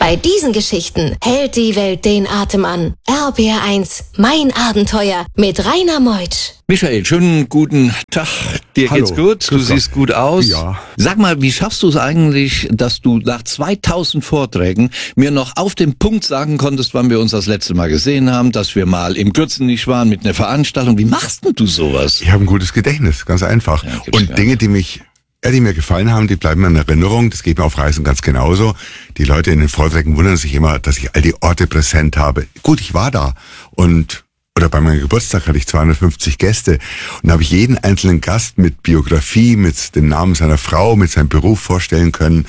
Bei diesen Geschichten hält die Welt den Atem an. RBR1, mein Abenteuer mit Rainer Meutsch. Michael, schönen guten Tag. Dir Hallo. geht's gut? Du siehst gut aus. Ja. Sag mal, wie schaffst du es eigentlich, dass du nach 2000 Vorträgen mir noch auf den Punkt sagen konntest, wann wir uns das letzte Mal gesehen haben, dass wir mal im Gürzenich waren mit einer Veranstaltung? Wie machst denn du sowas? Ich habe ein gutes Gedächtnis, ganz einfach. Ja, gibt's und gar Dinge, die mir gefallen haben, die bleiben mir in Erinnerung. Das geht mir auf Reisen ganz genauso. Die Leute in den Vorträgen wundern sich immer, dass ich all die Orte präsent habe. Gut, ich war da. Oder bei meinem Geburtstag hatte ich 250 Gäste. Und da habe ich jeden einzelnen Gast mit Biografie, mit dem Namen seiner Frau, mit seinem Beruf vorstellen können.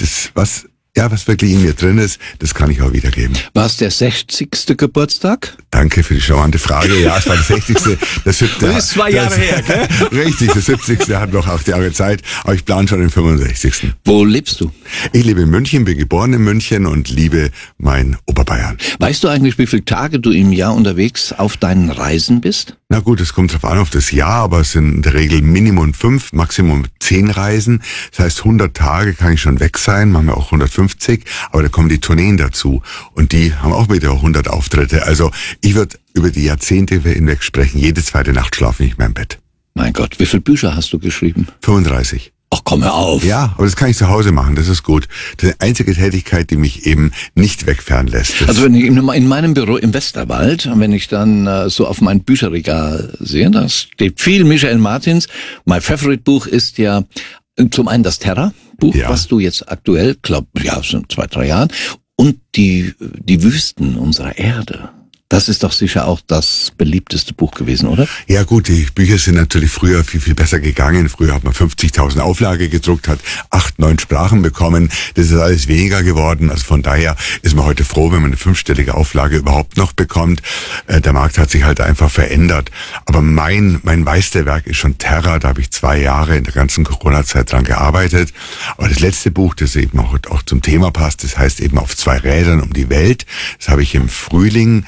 Was wirklich in mir drin ist, das kann ich auch wiedergeben. War es der 60. Geburtstag? Danke für die charmante Frage. Ja, es war das 60. Das 7. Das ist 2 Jahre her, gell? Richtig, das 70. hat noch 8 Jahre Zeit, aber ich plane schon den 65. Wo lebst du? Ich lebe in München, bin geboren in München und liebe mein Oberbayern. Weißt du eigentlich, wie viele Tage du im Jahr unterwegs auf deinen Reisen bist? Na gut, es kommt drauf an auf das Jahr, aber es sind in der Regel Minimum 5, Maximum 10 Reisen. Das heißt, 100 Tage kann ich schon weg sein, manchmal auch 150, aber da kommen die Tourneen dazu und die haben auch wieder 100 Auftritte. Also ich würde über die Jahrzehnte hinweg sprechen, jede zweite Nacht schlafe ich nicht mehr im Bett. Mein Gott, wie viele Bücher hast du geschrieben? 35. Ach, komm hör auf. Ja, aber das kann ich zu Hause machen, das ist gut. Das ist die einzige Tätigkeit, die mich eben nicht wegfahren lässt. Also wenn ich in meinem Büro im Westerwald, wenn ich dann so auf mein Bücherregal sehe, da steht viel Michael Martins. Mein Favorite-Buch ist ja zum einen das Terra-Buch, Ja. was du jetzt aktuell, sind 2-3 Jahren, und die Wüsten unserer Erde. Das ist doch sicher auch das beliebteste Buch gewesen, oder? Ja gut, die Bücher sind natürlich früher viel, viel besser gegangen. Früher hat man 50.000 Auflage gedruckt, hat 8, 9 Sprachen bekommen. Das ist alles weniger geworden. Also von daher ist man heute froh, wenn man eine 5-stellige Auflage überhaupt noch bekommt. Der Markt hat sich halt einfach verändert. Aber mein Meisterwerk ist schon Terra. Da habe ich 2 Jahre in der ganzen Corona-Zeit dran gearbeitet. Aber das letzte Buch, das eben auch zum Thema passt, das heißt eben Auf 2 Rädern um die Welt. Das habe ich im Frühling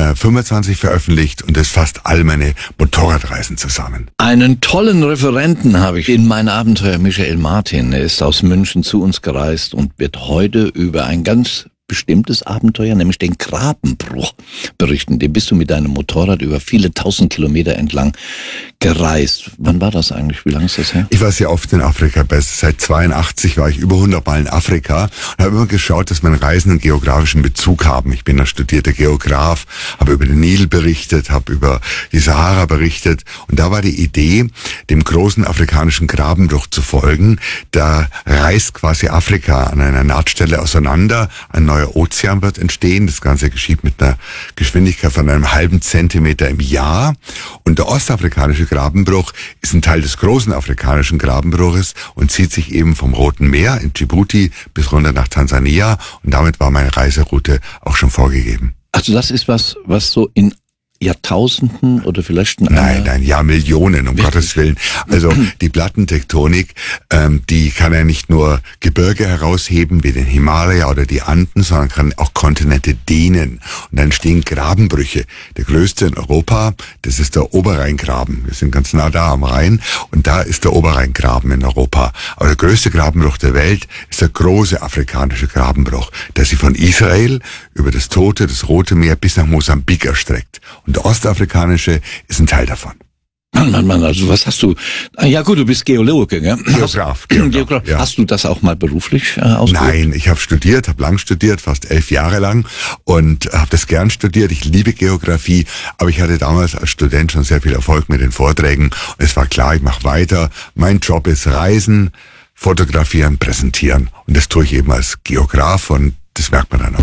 25 veröffentlicht und das fasst all meine Motorradreisen zusammen. Einen tollen Referenten habe ich in mein Abenteuer, Michael Martin. Er ist aus München zu uns gereist und wird heute über ein ganz bestimmtes Abenteuer, nämlich den Grabenbruch, berichten. Den bist du mit deinem Motorrad über viele 1000 Kilometer entlang gereist. Wann war das eigentlich? Wie lange ist das her? Ich war sehr oft in Afrika. Seit 82 war ich über 100 Mal in Afrika und habe immer geschaut, dass meine Reisen einen geografischen Bezug haben. Ich bin ein studierter Geograf, habe über den Nil berichtet, habe über die Sahara berichtet und da war die Idee, dem großen afrikanischen Grabenbruch zu folgen. Da reißt quasi Afrika an einer Nahtstelle auseinander, ein neuer Ozean wird entstehen. Das Ganze geschieht mit einer Geschwindigkeit von einem halben Zentimeter im Jahr. Und der ostafrikanische Grabenbruch ist ein Teil des großen afrikanischen Grabenbruches und zieht sich eben vom Roten Meer in Djibouti bis runter nach Tansania. Und damit war meine Reiseroute auch schon vorgegeben. Also das ist was so in Jahrtausenden oder vielleicht Nein, Millionen, um Gottes Willen. Also die Plattentektonik, die kann ja nicht nur Gebirge herausheben wie den Himalaya oder die Anden, sondern kann auch Kontinente dehnen. Und dann entstehen Grabenbrüche. Der größte in Europa, das ist der Oberrheingraben. Wir sind ganz nah da am Rhein und da ist der Oberrheingraben in Europa. Aber der größte Grabenbruch der Welt ist der große afrikanische Grabenbruch, der sich von Israel über das Tote, das Rote Meer bis nach Mosambik erstreckt. Und der ostafrikanische ist ein Teil davon. Mann, also was hast du? Ja gut, du bist Geologe, gell? Geograf. Ja. Hast du das auch mal beruflich ausgeübt? Nein, ich habe studiert, habe lang studiert, fast 11 Jahre lang und habe das gern studiert. Ich liebe Geografie, aber ich hatte damals als Student schon sehr viel Erfolg mit den Vorträgen. Und es war klar, ich mache weiter. Mein Job ist Reisen, Fotografieren, Präsentieren und das tue ich eben als Geograf und das merkt man dann auch.